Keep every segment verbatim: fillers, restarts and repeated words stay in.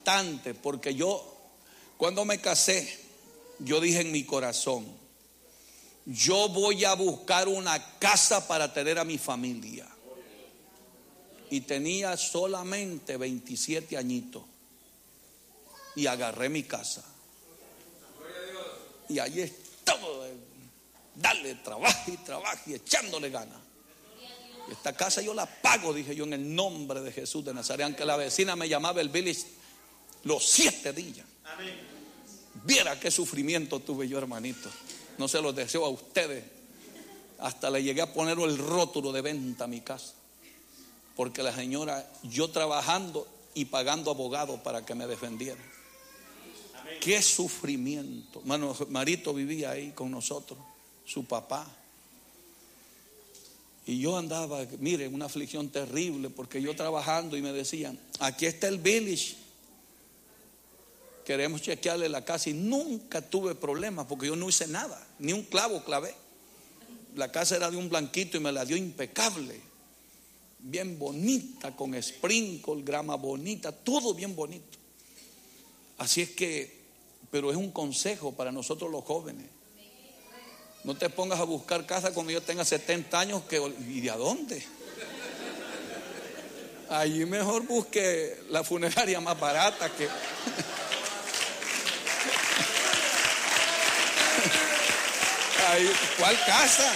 bastante, porque yo, cuando me casé, yo dije en mi corazón, yo voy a buscar una casa para tener a mi familia. Y tenía solamente veintisiete añitos. Y agarré mi casa. Y ahí estaba, dale, trabaja y trabaja y echándole ganas. Esta casa yo la pago, dije yo, en el nombre de Jesús de Nazaret. Aunque la vecina me llamaba el village los siete días. Viera qué sufrimiento tuve yo, hermanito. No se los deseo a ustedes. Hasta le llegué a poner el rótulo de venta a mi casa. Porque la señora, yo trabajando y pagando abogados para que me defendiera. Amén. Qué sufrimiento. Mano, Marito vivía ahí con nosotros, su papá. Y yo andaba, mire, una aflicción terrible, porque yo trabajando y me decían, aquí está el village. Queremos chequearle la casa, y nunca tuve problemas porque yo no hice nada, ni un clavo clavé. La casa era de un blanquito y me la dio impecable. Bien bonita, con sprinkle, grama bonita, todo bien bonito. Así es que, pero es un consejo para nosotros los jóvenes. No te pongas a buscar casa cuando yo tenga setenta años, que, ¿y de a dónde? Allí mejor busque la funeraria más barata que... Ay, ¿cuál casa?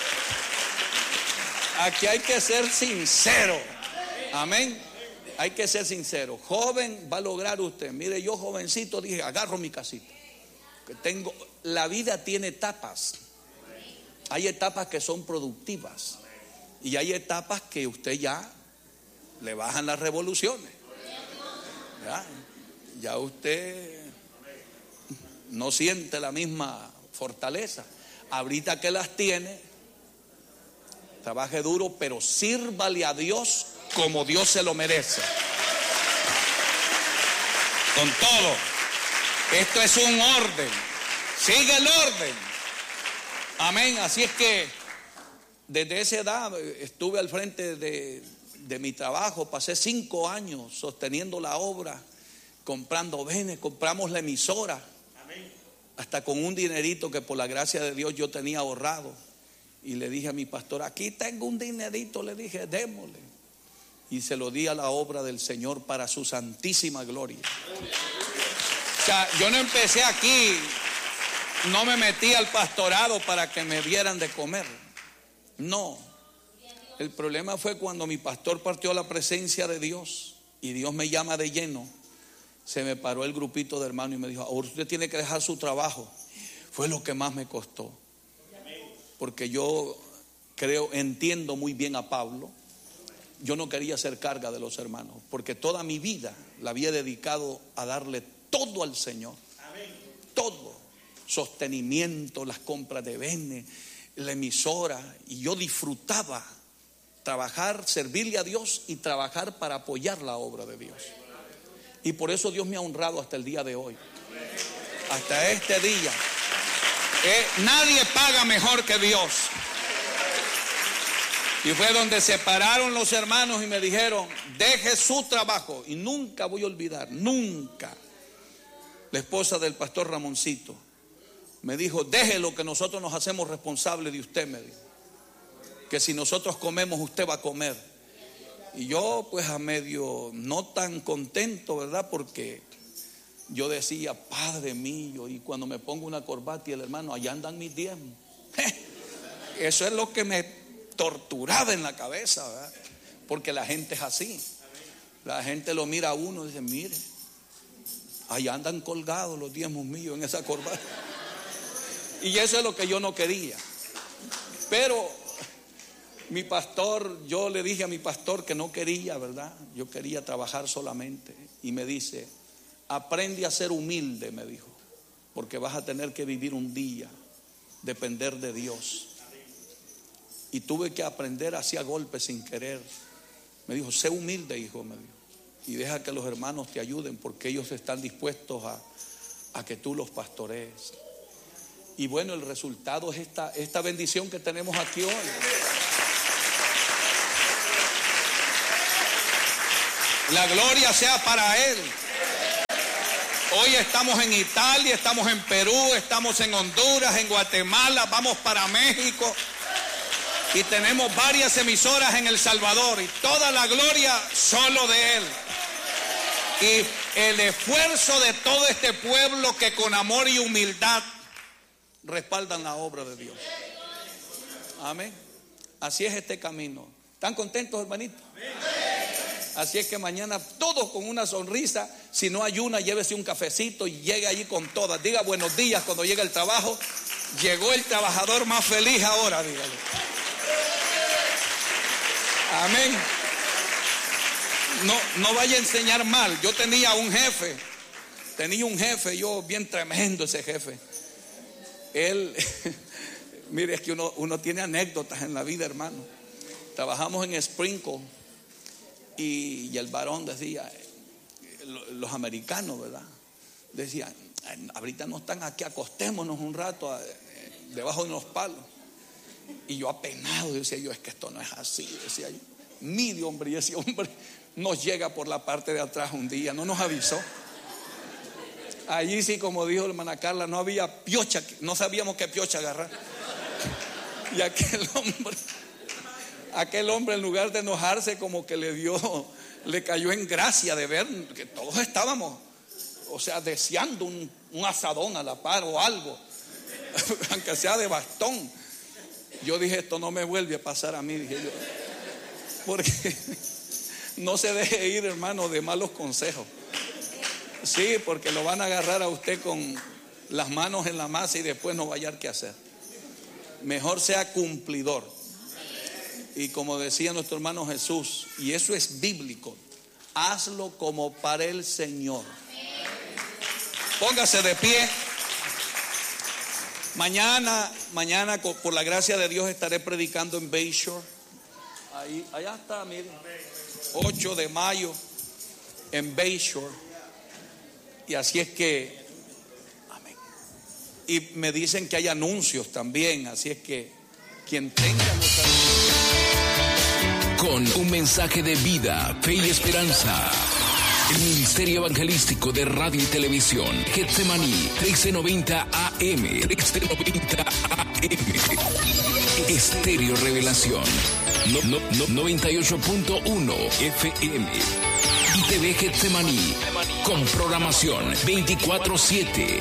Aquí hay que ser sincero. Amén. Hay que ser sincero. Joven, va a lograr usted. Mire, yo jovencito dije, agarro mi casita. Que tengo, la vida tiene etapas. Hay etapas que son productivas. Y hay etapas que usted ya le bajan las revoluciones. Ya, ya usted no siente la misma fortaleza. Ahorita que las tiene, trabaje duro, pero sírvale a Dios como Dios se lo merece. Con todo. Esto es un orden. Sigue el orden. Amén. Así es que desde esa edad estuve al frente de, de mi trabajo. Pasé cinco años sosteniendo la obra, comprando bienes, compramos la emisora. Hasta con un dinerito que por la gracia de Dios yo tenía ahorrado. Y le dije a mi pastor, aquí tengo un dinerito, le dije, démosle. Y se lo di a la obra del Señor para su santísima gloria. O sea, yo no empecé aquí, no me metí al pastorado para que me dieran de comer. No. El problema fue cuando mi pastor partió a la presencia de Dios y Dios me llama de lleno. Se me paró el grupito de hermanos y me dijo, ahora usted tiene que dejar su trabajo. Fue lo que más me costó. Porque yo creo, entiendo muy bien a Pablo. Yo no quería hacer carga de los hermanos, porque toda mi vida la había dedicado a darle todo al Señor. Todo. Sostenimiento, las compras de bienes, la emisora. Y yo disfrutaba trabajar, servirle a Dios y trabajar para apoyar la obra de Dios. Y por eso Dios me ha honrado hasta el día de hoy. Hasta este día. Eh, nadie paga mejor que Dios. Y fue donde se pararon los hermanos y me dijeron, deje su trabajo. Y nunca voy a olvidar, nunca. La esposa del pastor Ramoncito me dijo, deje lo que nosotros nos hacemos responsables de usted, me dijo. Que si nosotros comemos, usted va a comer. Y yo pues a medio no tan contento, ¿verdad? Porque yo decía, Padre mío, y cuando me pongo una corbata y el hermano, allá andan mis diezmos. Eso es lo que me torturaba en la cabeza, ¿verdad? Porque la gente es así. La gente lo mira a uno y dice, mire, allá andan colgados los diezmos míos en esa corbata. Y eso es lo que yo no quería. Pero mi pastor, yo le dije a mi pastor que no quería, ¿verdad? Yo quería trabajar solamente. Y me dice, aprende a ser humilde, me dijo, porque vas a tener que vivir un día, depender de Dios. Y tuve que aprender así a golpes sin querer. Me dijo, sé humilde, hijo, me dijo, y deja que los hermanos te ayuden, porque ellos están dispuestos a, a que tú los pastorees. Y bueno, el resultado es esta, esta bendición que tenemos aquí hoy. La gloria sea para Él. Hoy estamos en Italia, estamos en Perú, estamos en Honduras, en Guatemala, vamos para México. Y tenemos varias emisoras en El Salvador. Y toda la gloria solo de Él. Y el esfuerzo de todo este pueblo que con amor y humildad respaldan la obra de Dios. Amén. Así es este camino. ¿Están contentos, hermanitos? Así es que mañana todos con una sonrisa. Si no ayuna, llévese un cafecito y llegue allí con todas. Diga buenos días cuando llegue el trabajo. Llegó el trabajador más feliz ahora, dígale. Amén. No, no vaya a enseñar mal. Yo tenía un jefe, tenía un jefe, yo bien tremendo ese jefe. Él, mire, es que uno, uno tiene anécdotas en la vida, hermano. Trabajamos en Sprinkle y, y el varón decía, los americanos, ¿verdad? Decían, ahorita no están aquí, acostémonos un rato a, debajo de unos palos. Y yo apenado decía yo, es que esto no es así, decía yo. Mire, hombre, y ese hombre nos llega por la parte de atrás un día, no nos avisó. Allí sí, como dijo la hermana Carla, no había piocha, no sabíamos qué piocha agarrar. Y aquel hombre, aquel hombre en lugar de enojarse, como que le dio, le cayó en gracia de ver que todos estábamos, o sea, deseando un, un asadón a la par o algo, aunque sea de bastón. Yo dije, esto no me vuelve a pasar a mí, dije yo, porque no se deje ir, hermano, de malos consejos. Sí, porque lo van a agarrar a usted con las manos en la masa y después no va a hallar qué hacer. Mejor sea cumplidor. Y como decía nuestro hermano Jesús, y eso es bíblico, hazlo como para el Señor. Póngase de pie. Mañana, mañana por la gracia de Dios estaré predicando en Bayshore. Ahí, allá está, miren. ocho de mayo en Bayshore. Y así es que, amén. Y me dicen que hay anuncios también, así es que quien tenga los anuncios. Con un mensaje de vida, fe y esperanza. El Ministerio Evangelístico de Radio y Televisión, Getsemaní, trece noventa A M, trece noventa A M, Estéreo Revelación, no, no, no, noventa y ocho punto uno F M, y T V Getsemaní, con programación veinticuatro siete.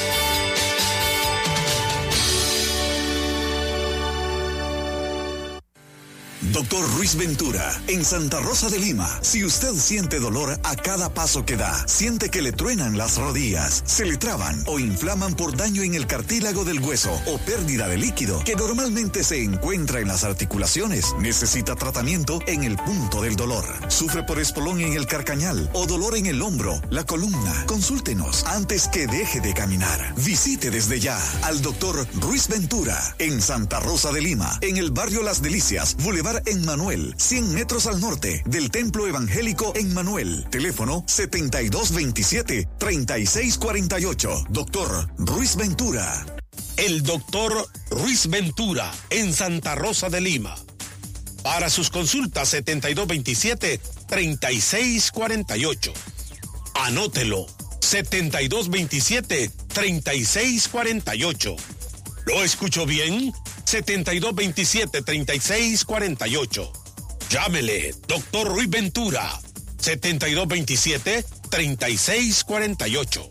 Doctor Ruiz Ventura, en Santa Rosa de Lima. Si usted siente dolor a cada paso que da, siente que le truenan las rodillas, se le traban o inflaman por daño en el cartílago del hueso o pérdida de líquido que normalmente se encuentra en las articulaciones, necesita tratamiento en el punto del dolor. Sufre por espolón en el carcañal o dolor en el hombro, la columna. Consúltenos antes que deje de caminar. Visite desde ya al doctor Ruiz Ventura en Santa Rosa de Lima, en el barrio Las Delicias, Boulevard en Manuel, cien metros al norte del Templo Evangélico en Manuel. Teléfono setenta y dos veintisiete, treinta y seis cuarenta y ocho. Doctor Ruiz Ventura. El doctor Ruiz Ventura en Santa Rosa de Lima. Para sus consultas setenta y dos veintisiete, treinta y seis cuarenta y ocho. Anótelo. setenta y dos veintisiete, treinta y seis cuarenta y ocho. ¿Lo escucho bien? setenta y dos veintisiete, treinta y seis cuarenta y ocho. Llámele, doctor Ruiz Ventura, setenta y dos veintisiete, treinta y seis cuarenta y ocho.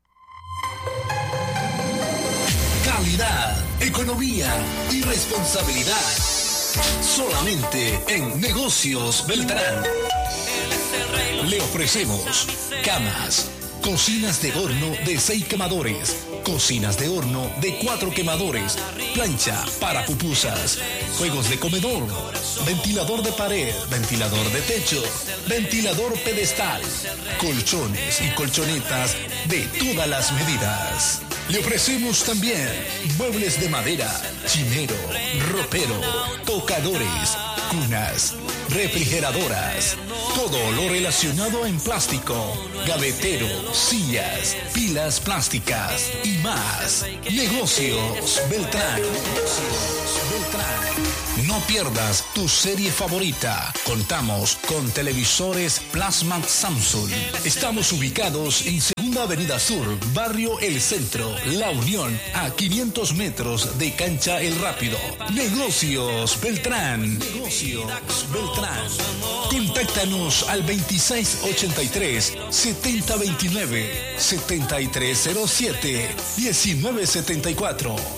Calidad, economía y responsabilidad. Solamente en Negocios Beltrán. Le ofrecemos camas, cocinas de horno de seis quemadores, cocinas de horno de cuatro quemadores, plancha para pupusas, juegos de comedor, ventilador de pared, ventilador de techo, ventilador pedestal, colchones y colchonetas de todas las medidas. Le ofrecemos también muebles de madera, chinero, ropero, tocadores, cunas, refrigeradoras, todo lo relacionado en plástico, gavetero, sillas, pilas plásticas y más. Negocios Beltrán. Negocios Beltrán. No pierdas tu serie favorita. Contamos con televisores Plasma Samsung. Estamos ubicados en segundo Segunda Avenida Sur, Barrio El Centro, La Unión, a quinientos metros de Cancha El Rápido. Negocios Beltrán. Negocios Beltrán. Contáctanos al veintiséis ochenta y tres, setenta veintinueve, setenta y tres cero siete, diecinueve setenta y cuatro.